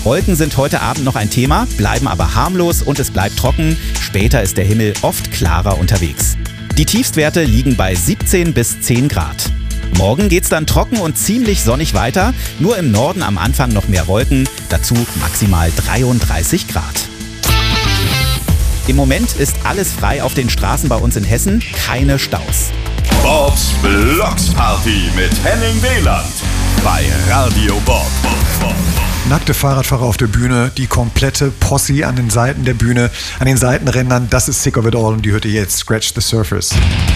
Wolken sind heute Abend noch ein Thema, bleiben aber harmlos und es bleibt trocken. Später ist der Himmel oft klarer unterwegs. Die Tiefstwerte liegen bei 17 bis 10 Grad. Morgen geht's dann trocken und ziemlich sonnig weiter. Nur im Norden am Anfang noch mehr Wolken, dazu maximal 33 Grad. Im Moment ist alles frei auf den Straßen bei uns in Hessen, keine Staus. Bobs Blocksparty mit Henning Wieland bei Radio Bob. Nackte Fahrradfahrer auf der Bühne, die komplette Posse an den Seiten der Bühne, an den Seitenrändern, das ist Sick of It All und die hört ihr jetzt, Scratch the Surface.